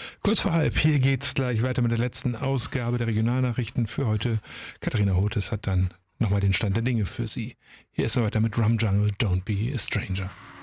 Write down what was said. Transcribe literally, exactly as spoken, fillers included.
Kurz vor halb, hier geht's gleich weiter mit der letzten Ausgabe der Regionalnachrichten für heute. Katharina Hotes hat dann nochmal den Stand der Dinge für Sie. Hier ist er weiter mit Rum Jungle, Don't Be a Stranger.